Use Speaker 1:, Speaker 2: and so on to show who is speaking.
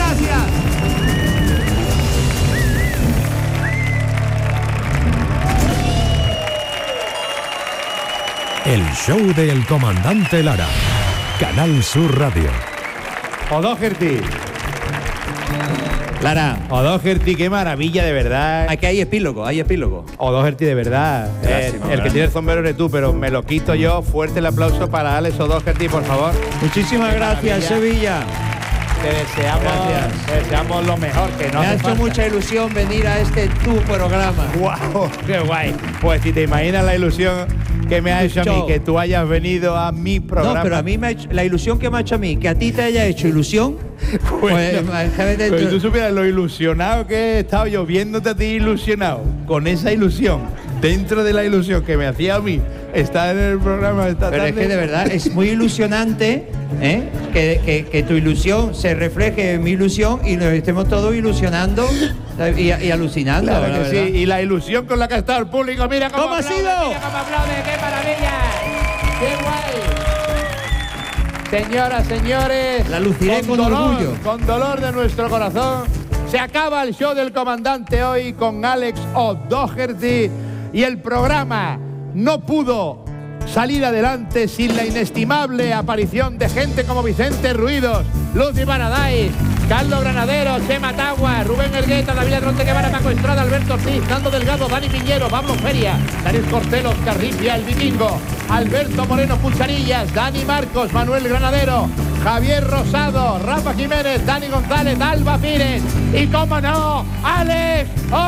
Speaker 1: gracias.
Speaker 2: El show del comandante Lara. Canal Sur Radio.
Speaker 1: O'Doherty.
Speaker 3: Lara.
Speaker 1: O'Doherty, qué maravilla, de verdad.
Speaker 3: Aquí hay epílogo,
Speaker 1: O'Doherty, de verdad. El que tiene el sombrero eres tú, pero me lo quito yo. Fuerte el aplauso para Alex O'Doherty, por favor.
Speaker 3: Muchísimas gracias, Sevilla.
Speaker 1: Te deseamos lo mejor, que no
Speaker 3: Me ha
Speaker 1: hace
Speaker 3: hecho
Speaker 1: falta.
Speaker 3: mucha ilusión venir a tu programa.
Speaker 1: ¡Guau! ¡Qué guay! Pues si te imaginas la ilusión que me ha hecho a mí, que tú hayas venido a mi programa.
Speaker 3: No, pero a mí me ha hecho, la ilusión que me ha hecho a mí, que a ti te haya hecho ilusión.
Speaker 1: Pues si tú supieras lo ilusionado que he estado yo viéndote a ti ilusionado, con esa ilusión, dentro de la ilusión que me hacía a mí estar en el programa esta
Speaker 3: Pero
Speaker 1: tarde.
Speaker 3: es que de verdad es muy ilusionante, que tu ilusión se refleje en mi ilusión y nos estemos todos ilusionando y alucinando.
Speaker 1: Claro
Speaker 3: la
Speaker 1: que sí,
Speaker 3: verdad.
Speaker 1: y la ilusión con la que ha estado el público. Mira cómo
Speaker 3: ¿Cómo ha
Speaker 1: aplaude,
Speaker 3: sido?
Speaker 1: mira cómo aplaude, qué maravilla, qué guay. Señoras, señores,
Speaker 3: La luciré con
Speaker 1: dolor,
Speaker 3: orgullo.
Speaker 1: con dolor de nuestro corazón, se acaba el show del comandante hoy con Alex O'Doherty, y el programa no pudo salir adelante sin la inestimable aparición de gente como Vicente Ruidos, Lucy Paradise, Carlos Granadero, Chema Tagua, Rubén Ergueta, David Adronte Guevara, Paco Estrada, Alberto Ortiz, Nando Delgado, Dani Piñero, Pablo Feria, Daniel Cortelo, Oscar Ripia, El Vikingo, Alberto Moreno Pucharillas, Dani Marcos, Manuel Granadero, Javier Rosado, Rafa Jiménez, Dani González, Alba Pires y, cómo no, Alex